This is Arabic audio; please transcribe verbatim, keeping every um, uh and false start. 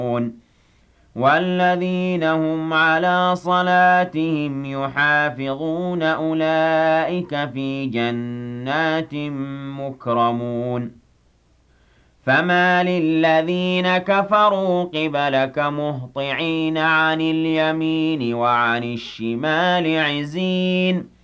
وَالَّذِينَ هُمْ عَلَىٰ صَلَاتِهِمْ يُحَافِظُونَ أُولَٰئِكَ فِي جَنَّاتٍ مُّكْرَمُونَ فَمَالِ الَّذِينَ كَفَرُوا قِبَلَكَ مُهْطِعِينَ عَنِ الْيَمِينِ وَعَنِ الشِّمَالِ عِزِينَ